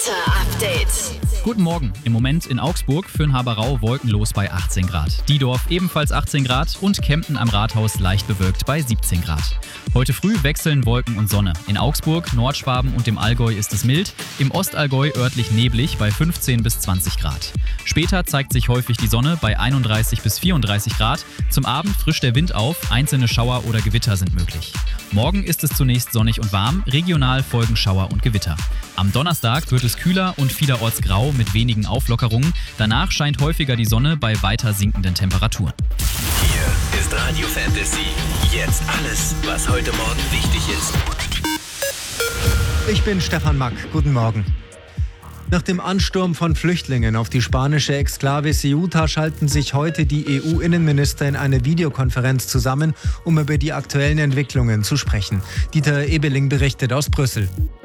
Update. Guten Morgen. Im Moment in Augsburg, Fürnhaberau wolkenlos bei 18 Grad. Diedorf ebenfalls 18 Grad und Kempten am Rathaus leicht bewölkt bei 17 Grad. Heute früh wechseln Wolken und Sonne. In Augsburg, Nordschwaben und dem Allgäu ist es mild, im Ostallgäu örtlich neblig bei 15 bis 20 Grad. Später zeigt sich häufig die Sonne bei 31 bis 34 Grad. Zum Abend frischt der Wind auf, einzelne Schauer oder Gewitter sind möglich. Morgen ist es zunächst sonnig und warm, regional folgen Schauer und Gewitter. Am Donnerstag wird es kühler und vielerorts grau mit wenigen Auflockerungen. Danach scheint häufiger die Sonne bei weiter sinkenden Temperaturen. Hier ist Radio Fantasy. Jetzt alles, was heute Morgen wichtig ist. Ich bin Stefan Mack. Guten Morgen. Nach dem Ansturm von Flüchtlingen auf die spanische Exklave Ceuta schalten sich heute die EU-Innenminister in eine Videokonferenz zusammen, um über die aktuellen Entwicklungen zu sprechen. Dieter Ebeling berichtet aus Brüssel.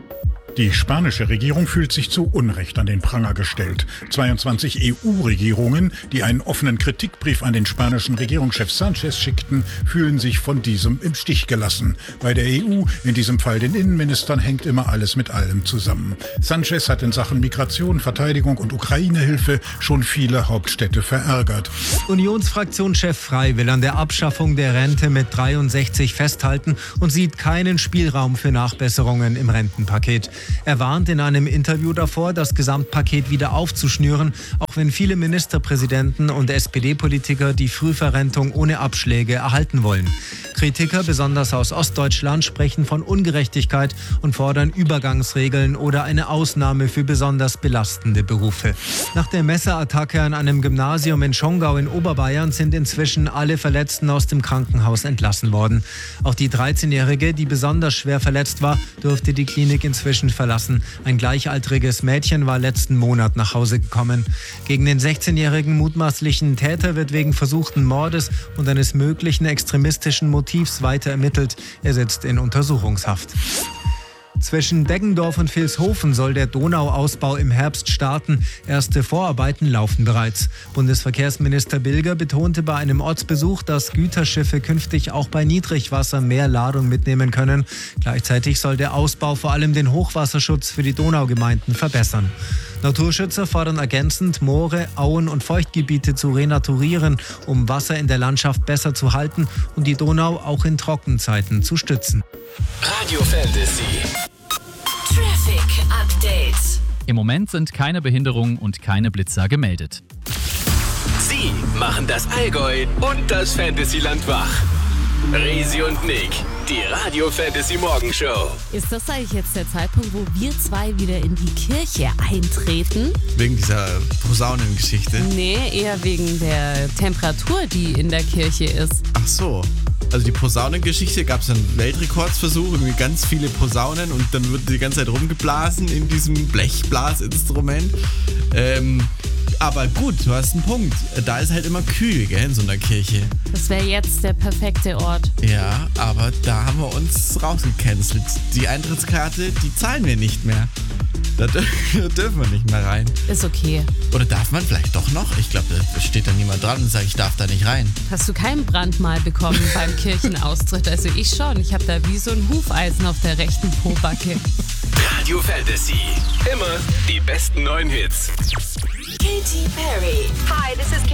Die spanische Regierung fühlt sich zu Unrecht an den Pranger gestellt. 22 EU-Regierungen, die einen offenen Kritikbrief an den spanischen Regierungschef Sánchez schickten, fühlen sich von diesem im Stich gelassen. Bei der EU, in diesem Fall den Innenministern, hängt immer alles mit allem zusammen. Sánchez hat in Sachen Migration, Verteidigung und Ukraine-Hilfe schon viele Hauptstädte verärgert. Unionsfraktionschef Frey will an der Abschaffung der Rente mit 63 festhalten und sieht keinen Spielraum für Nachbesserungen im Rentenpaket. Er warnt in einem Interview davor, das Gesamtpaket wieder aufzuschnüren, auch wenn viele Ministerpräsidenten und SPD-Politiker die Frühverrentung ohne Abschläge erhalten wollen. Kritiker, besonders aus Ostdeutschland, sprechen von Ungerechtigkeit und fordern Übergangsregeln oder eine Ausnahme für besonders belastende Berufe. Nach der Messerattacke an einem Gymnasium in Schongau in Oberbayern sind inzwischen alle Verletzten aus dem Krankenhaus entlassen worden. Auch die 13-Jährige, die besonders schwer verletzt war, durfte die Klinik inzwischen verlassen. Ein gleichaltriges Mädchen war letzten Monat nach Hause gekommen. Gegen den 16-jährigen mutmaßlichen Täter wird wegen versuchten Mordes und eines möglichen extremistischen Motivs weiter ermittelt. Er sitzt in Untersuchungshaft. Zwischen Deggendorf und Vilshofen soll der Donauausbau im Herbst starten. Erste Vorarbeiten laufen bereits. Bundesverkehrsminister Bilger betonte bei einem Ortsbesuch, dass Güterschiffe künftig auch bei Niedrigwasser mehr Ladung mitnehmen können. Gleichzeitig soll der Ausbau vor allem den Hochwasserschutz für die Donaugemeinden verbessern. Naturschützer fordern ergänzend, Moore, Auen und Feuchtgebiete zu renaturieren, um Wasser in der Landschaft besser zu halten und die Donau auch in Trockenzeiten zu stützen. Radio Fantasy. Traffic Update. Im Moment sind keine Behinderungen und keine Blitzer gemeldet. Sie machen das Allgäu und das Fantasyland wach. Resi und Nick, die Radio Fantasy Morgenshow. Ist das eigentlich jetzt der Zeitpunkt, wo wir zwei wieder in die Kirche eintreten? Wegen dieser Posaunengeschichte? Nee, eher wegen der Temperatur, die in der Kirche ist. Ach so. Also die Posaunengeschichte, gab es einen Weltrekordsversuch, irgendwie ganz viele Posaunen und dann wird die ganze Zeit rumgeblasen in diesem Blechblasinstrument. Aber gut, du hast einen Punkt. Da ist halt immer kühl, gell, in so einer Kirche. Das wäre jetzt der perfekte Ort. Ja, aber da haben wir uns rausgecancelt. Die Eintrittskarte, die zahlen wir nicht mehr. Da dürfen wir nicht mehr rein. Ist okay. Oder darf man vielleicht doch noch? Ich glaube, da steht da niemand dran und sagt, ich darf da nicht rein. Hast du kein Brandmal bekommen beim Kirchenaustritt? Also ich schon. Ich habe da wie so ein Hufeisen auf der rechten Pobacke. Radio Fantasy. Immer die besten neuen Hits. Katy Perry. Hi, this is